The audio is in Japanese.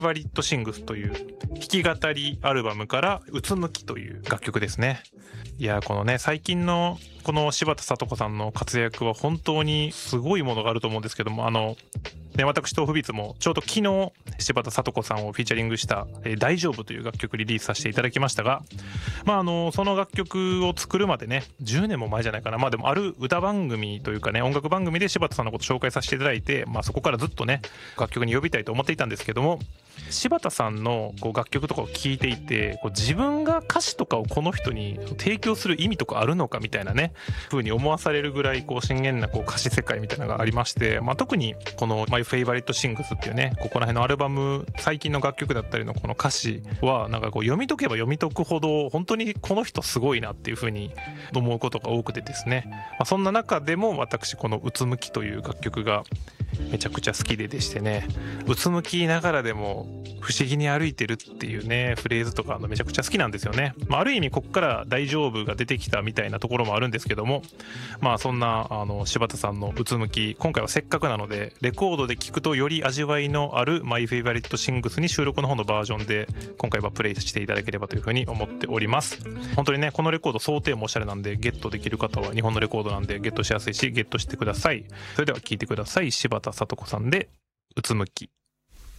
バリットシングスという弾き語りアルバムからうつむきという楽曲ですね。いやこのね最近のこの柴田聡子さんの活躍は本当にすごいものがあると思うんですけども、私とフビーツもちょうど昨日柴田聡子さんをフィーチャリングした大丈夫という楽曲リリースさせていただきましたが、その楽曲を作るまでね10年も前じゃないかな。でもある歌番組というかね音楽番組で柴田さんのこと紹介させていただいて、そこからずっとね楽曲に呼びたいと思っていたんですけども、柴田さんの楽曲とかを聴いていて自分が歌詞とかをこの人に提供する意味とかあるのかみたいなね風に思わされるぐらい深遠な歌詞世界みたいなのがありまして、特にこの My Favorite Things っていうねここら辺のアルバム最近の楽曲だったりのこの歌詞はなんか読み解けば読み解くほど本当にこの人すごいなっていう風に思うことが多くてですね、そんな中でも私このうつむきという楽曲がめちゃくちゃ好きでしてね、うつむきながらでも不思議に歩いてるっていうねフレーズとかめちゃくちゃ好きなんですよね。ある意味こっから大丈夫が出てきたみたいなところもあるんですけども、そんな柴田さんのうつむき今回はせっかくなのでレコードで聴くとより味わいのある My Favorite Things に収録の方のバージョンで今回はプレイしていただければというふうに思っております。本当にねこのレコード想定もおしゃれなんでゲットできる方は日本のレコードなんでゲットしやすいしゲットしてください。それでは聴いてください。柴田聡子さんでうつむき。